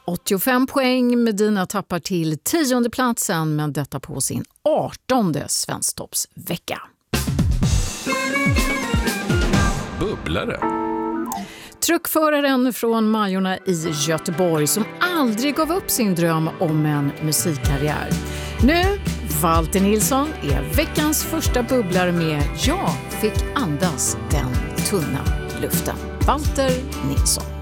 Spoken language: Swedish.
85 poäng. Medina tappar till 10:e platsen, men detta på sin 18:e svensktoppsvecka. Bubblare. Truckföraren från Majorna i Göteborg som aldrig gav upp sin dröm om en musikkarriär. Nu, Walter Nilsson är veckans första bubblare med Jag fick andas den tunna luften. Walter Nilsson.